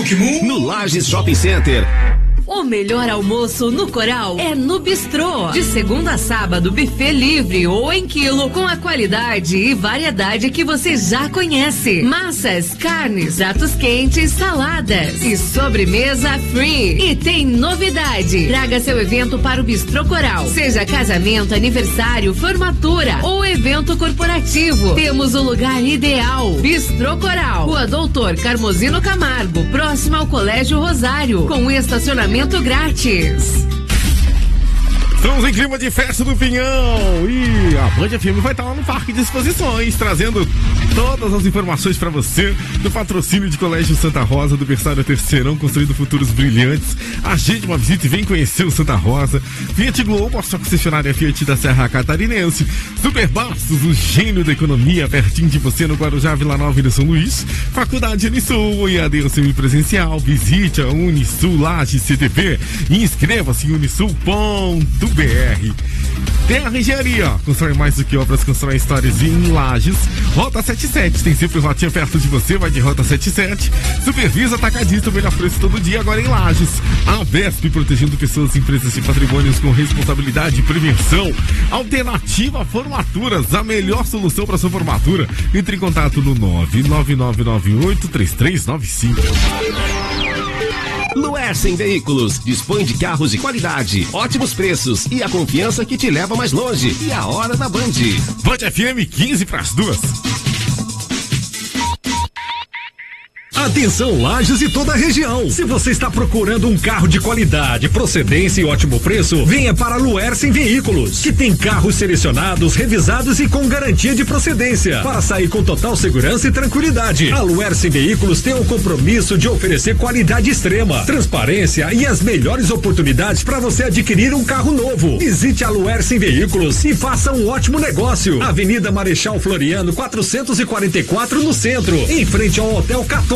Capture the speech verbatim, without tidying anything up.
no Lages Shopping Center. O melhor almoço no Coral é no Bistrô. De segunda a sábado, buffet livre ou em quilo, com a qualidade e variedade que você já conhece. Massas, carnes, pratos quentes, saladas e sobremesa free. E tem novidade. Traga seu evento para o Bistrô Coral. Seja casamento, aniversário, formatura ou evento corporativo. Temos o lugar ideal. Bistrô Coral. Rua Doutor Carmozino Camargo, próximo ao Colégio Rosário, com estacionamento grátis. Estamos em clima de festa do Pinhão e a Band F M vai estar lá no Parque de Exposições, trazendo todas as informações para você do patrocínio de Colégio Santa Rosa, do berçário Terceirão, construindo futuros brilhantes. Agende uma visita e vem conhecer o Santa Rosa. Fiat Globo, a sua concessionária Fiat da Serra Catarinense. Super Bastos, o gênio da economia, pertinho de você no Guarujá, Vila Nova e no São Luís. Faculdade Unisul, E A D semipresencial. Visite a Unisul Lages C T P e inscreva-se em unisul ponto b r. Terra Engenharia, constrói mais do que obras, constrói histórias em Lages. Rota setenta e sete, tem sempre rotinha perto de você, vai de Rota setenta e sete. Supervisa Atacadista, o melhor preço todo dia, agora em Lages. A Vesp, protegendo pessoas, empresas e patrimônios com responsabilidade e prevenção. Alternativa Formaturas, a melhor solução para sua formatura. Entre em contato no nove nove nove nove oito três três nove cinco. Luersen Veículos dispõe de carros de qualidade, ótimos preços e a confiança que te leva mais longe. E a hora da Band. Band F M, quinze para as duas. Atenção Lages e toda a região. Se você está procurando um carro de qualidade, procedência e ótimo preço, venha para a Luersen Veículos, que tem carros selecionados, revisados e com garantia de procedência, para sair com total segurança e tranquilidade. A Luersen Veículos tem o compromisso de oferecer qualidade extrema, transparência e as melhores oportunidades para você adquirir um carro novo. Visite a Luersen Veículos e faça um ótimo negócio. Avenida Marechal Floriano quatrocentos e quarenta e quatro, no centro, em frente ao Hotel Caton.